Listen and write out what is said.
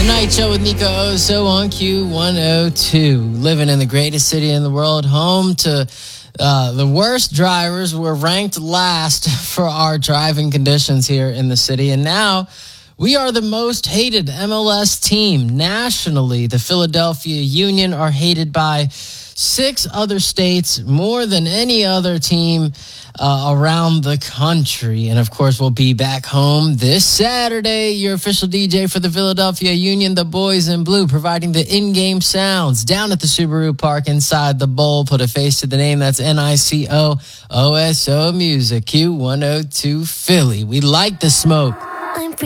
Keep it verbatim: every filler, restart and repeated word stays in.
Night Show with Nico Oso on Q one oh two. Living in the greatest city in the world, home to uh, the worst drivers. We're ranked last for our driving conditions here in the city. And now we are the most hated M L S team nationally. The Philadelphia Union are hated by six other states, more than any other team uh, around the country. And of course, we'll be back home this Saturday. Your official D J for the Philadelphia Union, the Boys in Blue, providing the in-game sounds down at the Subaru Park inside the bowl. Put a face to the name. That's N I C O O S O Music, Q one oh two Philly. We like the smoke. I'm free.